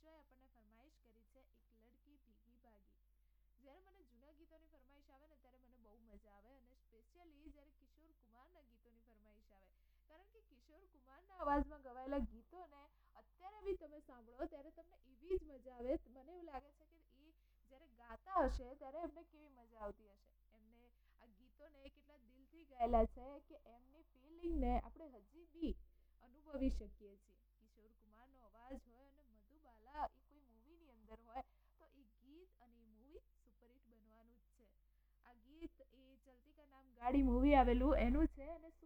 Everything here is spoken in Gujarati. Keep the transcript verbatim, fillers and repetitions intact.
નિશ્ચય આપણને ફરમાઈશ કરી છે એક લડકી ભીગી ભાગી. જ્યારે મને જૂના ગીતોની ફરમાઈશ આવે ને ત્યારે મને બહુ મજા આવે અને સ્પેશિયલી જ્યારે કિશોર કુમારના ગીતોની ફરમાઈશ આવે, કારણ કે કિશોર કુમારના અવાજમાં ગવાયેલા ગીતોને અત્યારે બી તમે સાંભળો ત્યારે તમને એવી જ મજા આવે. મને એવું લાગે છે કે એ જ્યારે ગાતા હશે ત્યારે એમને કેવી મજા આવતી હશે. એમને આ ગીતોને કેટલા દિલથી ગાયેલા છે કે એમની ફિલિંગને આપણે હજી બી અનુભવી શકીએ છીએ. કિશોર કુમારનો અવાજ હોય અને મધુબાલા એ કોઈ મૂવીની અંદર હોય તો એ ગીત અને એ મૂવી સુપરહિટ બનવાનું જ છે. આ ગીત એ ચલતી કા નામ ગાડી મૂવી આવેલું એનું છે અને